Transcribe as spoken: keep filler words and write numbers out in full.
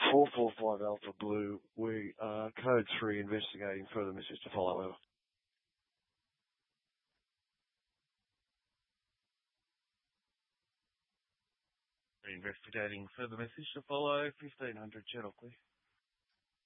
four four five Alpha Blue. We are code three investigating further message to follow. Over. Investigating further message to follow. fifteen hundred channel, please.